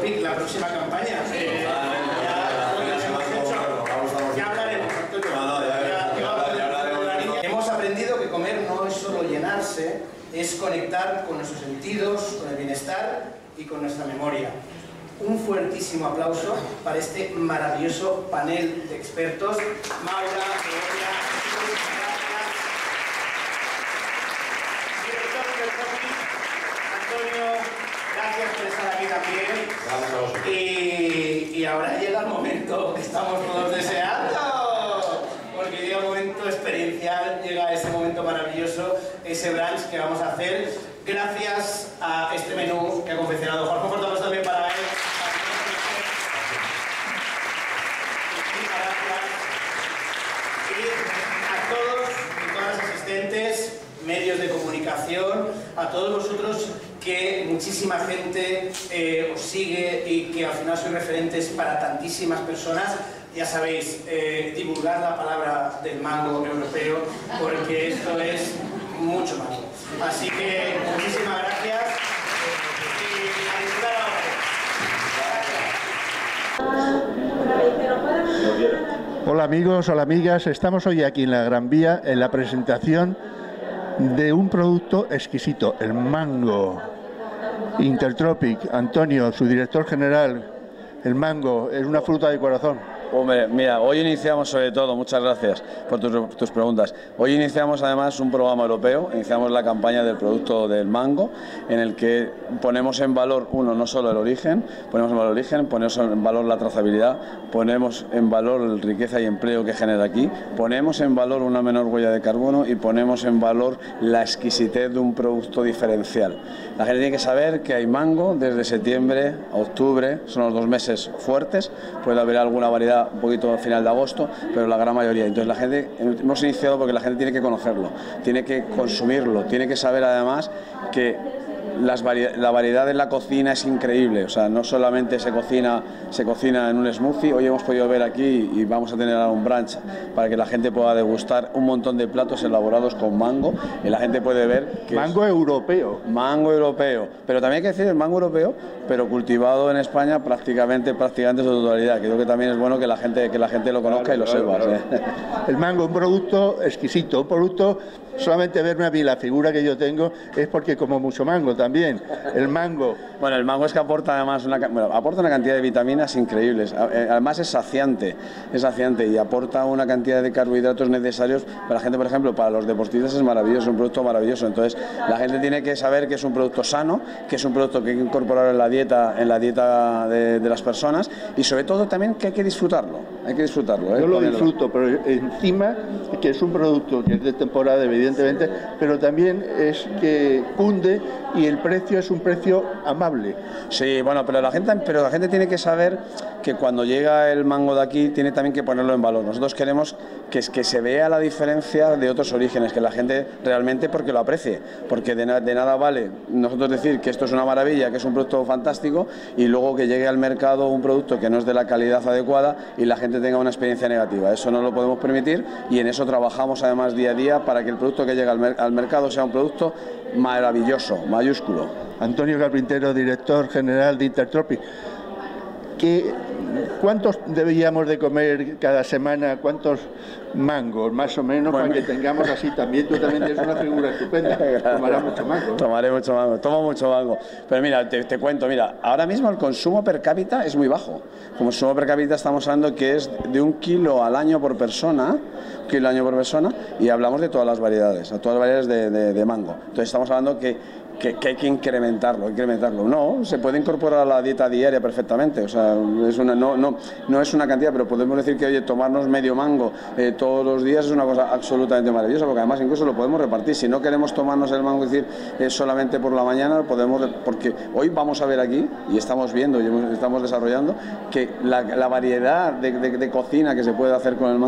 Tropic, la próxima campaña. Ya hablaremos, Antonio. Hemos aprendido que comer no es solo llenarse, es conectar con nuestros sentidos, con el bienestar y con nuestra memoria. Un fuertísimo aplauso para este maravilloso panel de expertos. Maura, Gloria, director del Tropic, Antonio, gracias por estar aquí también. Y ahora llega el momento que estamos todos deseando, porque llega un momento experiencial, llega ese momento maravilloso, ese brunch que vamos a hacer gracias a este menú que ha confeccionado Juan. Confortamos también para él. A todos y todas las asistentes, medios de comunicación, a todos vosotros que muchísima gente os sigue y que al final sois referentes para tantísimas personas. Ya sabéis, divulgar la palabra del mango europeo, porque esto es mucho mango. Así que muchísimas gracias y a disfrutar ahora. Hola amigos, hola amigas, estamos hoy aquí en la Gran Vía en la presentación de un producto exquisito, el mango. Intertropic, Antonio, su director general, el mango es una fruta de corazón. Hombre, mira, hoy iniciamos sobre todo, muchas gracias por tus preguntas, hoy iniciamos además un programa europeo, iniciamos la campaña del producto del mango, en el que ponemos en valor, no solo el origen, ponemos en valor la trazabilidad, ponemos en valor la riqueza y empleo que genera aquí, ponemos en valor una menor huella de carbono y ponemos en valor la exquisitez de un producto diferencial. La gente tiene que saber que hay mango desde septiembre a octubre, son los 2 meses fuertes, puede haber alguna variedad un poquito al final de agosto, pero la gran mayoría. Entonces la gente, hemos iniciado porque la gente tiene que conocerlo, tiene que consumirlo, tiene que saber además que la variedad en la cocina es increíble, o sea, no solamente se cocina en un smoothie. Hoy hemos podido ver aquí y vamos a tener un brunch para que la gente pueda degustar un montón de platos elaborados con mango y la gente puede ver que mango europeo. Mango europeo, pero también hay que decir el mango europeo, pero cultivado en España prácticamente en su totalidad. Creo que también es bueno que la gente lo conozca y lo sepa. Claro. El mango, un producto exquisito, un producto, solamente verme a mí la figura que yo tengo es porque como mucho mango también. El mango. Bueno, el mango es que aporta además aporta una cantidad de vitaminas increíbles. Además es saciante y aporta una cantidad de carbohidratos necesarios para la gente, por ejemplo, para los deportistas es maravilloso, es un producto maravilloso. Entonces la gente tiene que saber que es un producto sano, que es un producto que hay que incorporar en la dieta de las personas y sobre todo también que hay que disfrutarlo. Yo lo disfruto, pero encima que es un producto que es de temporada, evidentemente, pero también es que cunde y el precio es un precio amable. Sí, bueno, pero la gente tiene que saber que cuando llega el mango de aquí tiene también que ponerlo en valor. Nosotros queremos que se vea la diferencia de otros orígenes, que la gente realmente porque lo aprecie, porque de nada vale nosotros decir que esto es una maravilla, que es un producto fantástico y luego que llegue al mercado un producto que no es de la calidad adecuada y la gente tenga una experiencia negativa. Eso no lo podemos permitir y en eso trabajamos además día a día para que el producto que llegue al mercado sea un producto maravilloso, mayúsculo. Antonio Carpintero, director general de Intertropic. ¿Cuántos deberíamos de comer cada semana? ¿Cuántos mangos, más o menos, para que tengamos así también? Tú también tienes una figura estupenda. Tomarás mucho mango, ¿no? Tomaré mucho mango, tomo mucho mango. Pero mira, te cuento, ahora mismo el consumo per cápita es muy bajo. El consumo per cápita estamos hablando que es de 1 kilo al año por persona, y hablamos de todas las variedades, de mango. Entonces estamos hablando que hay que incrementarlo. No, se puede incorporar a la dieta diaria perfectamente, o sea, no es una cantidad, pero podemos decir que, oye, tomarnos medio mango todos los días es una cosa absolutamente maravillosa, porque además incluso lo podemos repartir. Si no queremos tomarnos el mango, es decir, solamente por la mañana, porque hoy vamos a ver aquí, y estamos viendo, y estamos desarrollando, que la variedad de cocina que se puede hacer con el mango